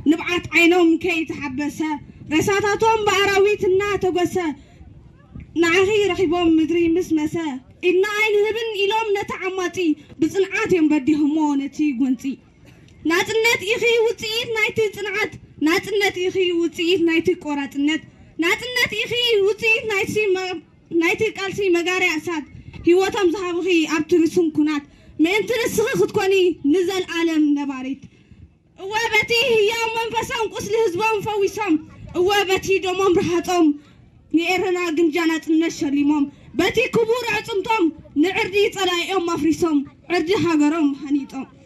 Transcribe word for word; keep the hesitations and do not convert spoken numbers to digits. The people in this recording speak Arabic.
نبعت عينهم كي تحبسا رساتاتهم بعراويتنا تقسا نعخي رخيبهم مدري مسمسا إنا عين هبن إلهم نتعماتي بصنعاتهم بديهم مونتي قنتي ناتنت إخي وطيت نايتي صنعات ناتنت إخي وطيت نايتي قراتنت ناتنت إخي وطيت نايتي نايتي قالسي مغاري أساد هيوتهم زهابخي أبترسون كنات ما انت نسخ تكوني نزل عالم نباريت وابتي هي منفسهم قسل هزبهم فويسهم وابتي دومهم رحاتهم نيرنا جنجانات النشليمهم بتي كبور عصمتهم نعردي طلايهم مفرسهم عردي حجرهم حنيتهم